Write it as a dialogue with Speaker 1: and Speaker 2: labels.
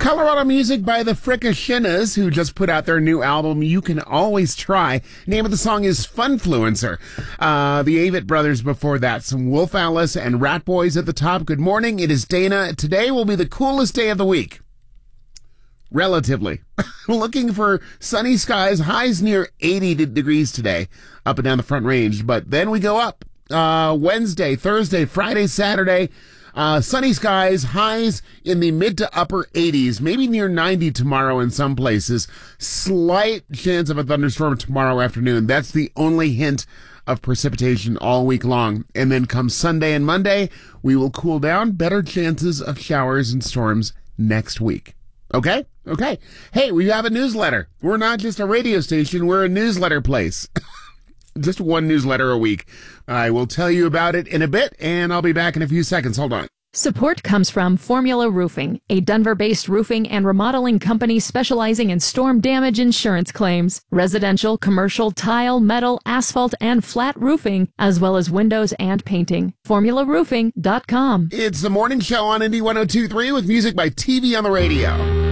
Speaker 1: Colorado music by the Fricashinas, who just put out their new album, You Can Always Try. Name of the song is Funfluencer. The Avett Brothers before that. Some Wolf Alice and Rat Boys at the top. Good morning. It is Dana. Today will be the coolest day of the week. Relatively. Looking for sunny skies, highs near 80 degrees today, up and down the Front Range. But then we go up. Wednesday, Thursday, Friday, Saturday. Sunny skies, highs in the mid to upper 80s, maybe near 90 tomorrow in some places. Slight chance of a thunderstorm tomorrow afternoon. That's the only hint of precipitation all week long. And then come Sunday and Monday, we will cool down. Better chances of showers and storms next week. Okay? Okay. Hey, we have a newsletter. We're not just a radio station, we're a newsletter place. Just one newsletter a week. I will tell you about it in a bit, and I'll be back in a few seconds. Hold on.
Speaker 2: Support comes from Formula Roofing, a Denver-based roofing and remodeling company specializing in storm damage insurance claims, residential, commercial, tile, metal, asphalt, and flat roofing, as well as windows and painting. FormulaRoofing.com.
Speaker 1: It's the morning show on Indy 102.3 with music by TV on the radio.